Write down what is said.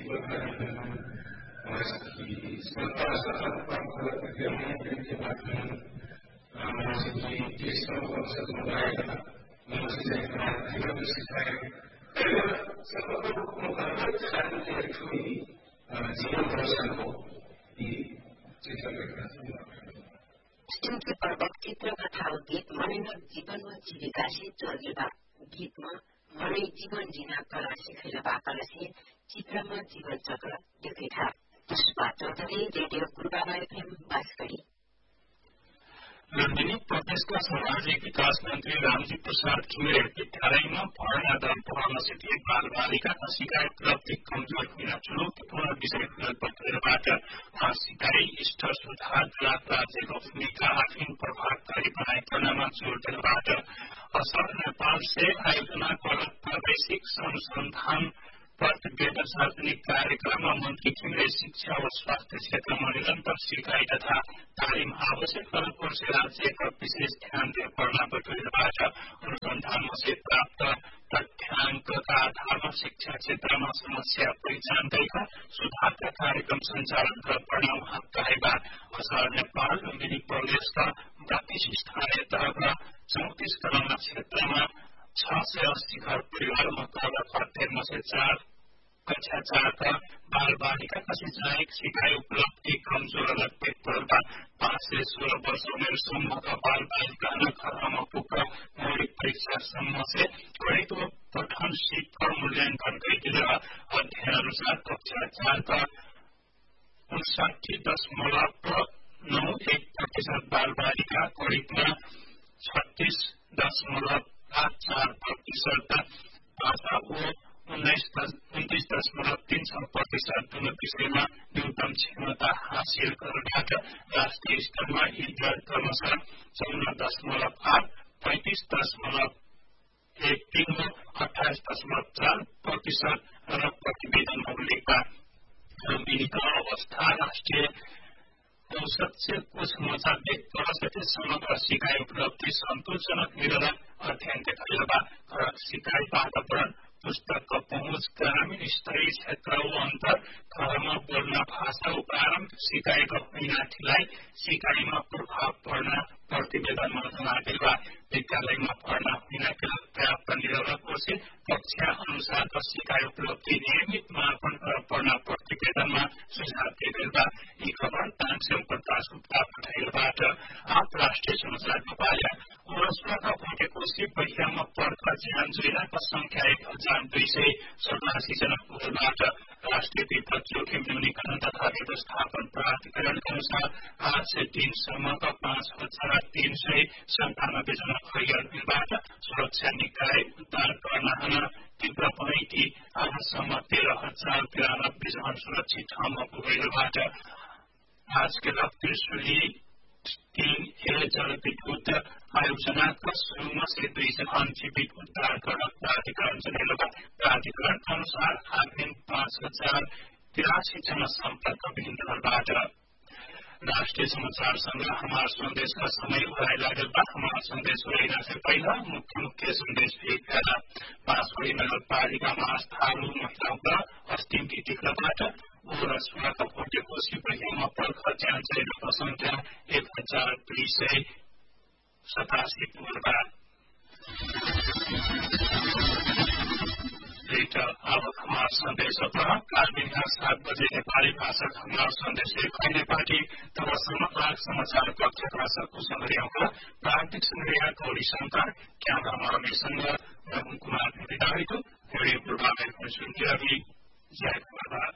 सिमकी पर्वत चित्र कथा गीत मनैमा जीवनमा जीविकासित जोडिएका गीतमा मनै जीवन जिना कला सिखेर बाकलसे चित्रमा जीवन चक्र देखेका पुष्पा चौधरी रेडियो गुरुबाबा एफएम बास्करी लुम्बिनी प्रदेशका सामाजिक विकास मन्त्री रामजी प्रसाद घिमिरे विद्यालयमा पढ्न दर पढाउनसित बालबालिकाका सिकाइ उपलब्धि कमजोर हुन चुनौतीपूर्ण विषय हुन पत्रबाट सिकाइ स्तर सुधार राज्यको भूमिका आफिन प्रभावकारी बनाइपर्नमा जोड़ दिनबाट असर नेपाल से आयोजना गलत प्रादेशिक अनुसन्धान प्रतिवेदन सार्वजनिक कार्यक्रममा मन्त्री घिमिरे शिक्षा व स्वास्थ्य क्षेत्रमा निरन्तर सिकाइ तथा तालिम आवश्यक गर्नुपर्छ राज्यका विशेष ध्यान दिनुपर्ने बटुलबाट अनुसन्धानमा से प्राप्त तथ्याङ्कका आधारमा शिक्षा क्षेत्रमा समस्या पहिचान गरेका सुधारका कार्यक्रम सञ्चालन गर्न उहाँ कहेका असर नेपाल लुम्बिनी प्रदेशका 32 स्थानीय तहका 34 कलमा क्षेत्रमा 680 घर परिवारमा प्रत्येकमा से 4 कक्षा 4 का बाल बालिका का सिकाइ उपलब्धि कमजोर लगते पड़ता 5 से 16 वर्ष उमेर समूह का बाल बालिका घरमा पुग्न मौलिक परीक्षा सम्म से गणित व पठन सीख कर मूल्यांकन गरिदिएर अध्ययन अनुसार कक्षा 4 का 59.91% बाल बालिका गणितमा 36.84% भाषा व 29.36% दुनो विषयमा न्यूनतम क्षमता हासिल गर्नबाट राष्ट्रिय स्तरमा यी दर क्रमशः 54.8, 35.13 र 28.4% र प्रतिवेदनमा उल्लेख लुम्बिनीका अवस्था राष्ट्रिय औसत से कुछ समाचार व्यक्त कर सके समग्र सिकाइ उपलब्धि सन्तोषजनक निरन्तर अध्ययन देखाइरहँदा सिकाइ वातावरण पुस्तकको पहुँच ग्रामीण स्तरीय क्षेत्र व अन्तर घरमा बोल्न भाषा व प्रारम्भिक सिकाइको विद्यार्थीलाई सिकाइमा प्रभाव पर्न प्रतिवेदनमा जनाएका विद्यालयमा पढ्न हुनेका पर्याप्त निरन्तरपछि कक्षा अनुसारको सिकाइ उपलब्धि नियमित मापन गर्न प्रतिवेदनमा सुझाव दिएका यी खबर तानसेन प्रकाश गुप्ता पठाइबाट आप राष्ट्रिय समाचारको पाया वरसुवाका भोटेकोशी पहियामा पर्खा ज्यान जुइनाको संख्या 1287 जना पुगेबाट राष्ट्रिय विपद जोखिम न्यूनीकरण तथा व्यवस्थापन प्राधिकरणका अनुसार आज से दिनसम्मका 5397 जना खैरबाट सुरक्षा निकाय उद्धार गर्न तीव्र पनैती आजसम्म 13,093 जना सुरक्षित ठाउँमा पुगेबाट आजको त्रिशुली 3A जलविद्युत आयोजनाका सुरुमा से 2 जना जीवित उद्धार गर्न प्राधिकरण जनाएका प्राधिकरण अनुसार आगामी 5,083 जना सम्पर्कविहीन रहबाट राष्ट्रीय समाचार संग्रह हमारा संदेश का समय उड़ाई लागेगा हमारा संदेश उड़ाने से पहला मुख्य संदेश एक फैला बांसवाड़ी नगर पालिका में स्थायी महिलाओं का अस्तिम की टिकटबाट और रसुआ का फोटे कोशी पहियामा पर्खा ज्यान जुइनाको संख्या 1,287 पुगेका अब हमारा संदेश कालबिन 7 बजे नेपाली भाषा हमारा संदेश खैने पार्टी तब समग्र समाचार कक्षका सकुशल रहेका प्रान्तिक संग्रह गौरी शंकर क्यामरामा रमेशसँग कुमार विधायक रेडियो पूर्वावेश सुन्दै जय